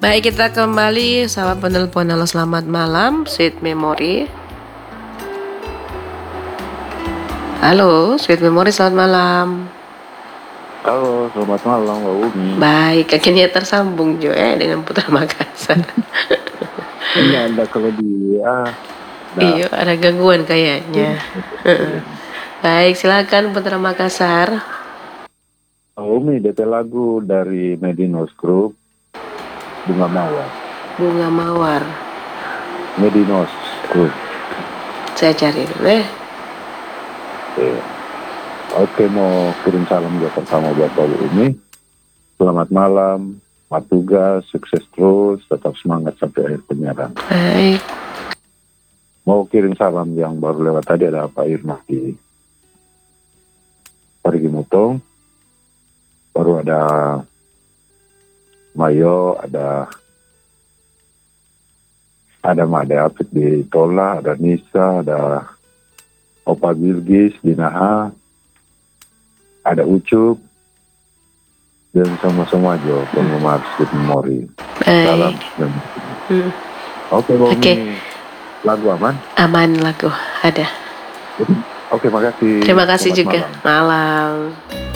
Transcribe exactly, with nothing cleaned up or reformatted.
Baik, kita kembali sama penelpon. Halo, selamat malam, Sweet Memory. Halo, Sweet Memory, selamat malam. Halo, selamat malam, Mbak Umi. Baik, akhirnya tersambung Jo eh dengan Putra Makassar. Ini Anda kalau dia, Iya, ada gangguan kayaknya. Baik, silakan Putra Makassar. Mbak Umi, D P lagu dari Medinos Group, Bunga Mawar. Bunga Mawar. Medinos Group. Saya cari dulu eh. Oke. Oke, mau kirim salam juga pertama buat Mbak Umi. Selamat malam, selamat tugas, sukses terus, tetap semangat sampai akhir penyiaran. Baik. Mau kirim salam yang baru lewat tadi ada Pak Irma di Parigi Mutong. Baru ada Mayo, ada ada Made Apit di Tola, ada Nisa, ada Opa Bilgis di Naha, ada Ucup, dan sama-sama Jo penggemar Sweet Memory. Salam. Baik. Hmm. Oke, Bang. Oke. Lagu aman? Aman lagu, ada. Oke, makasih. Terima kasih Selamat juga. malam. Malam.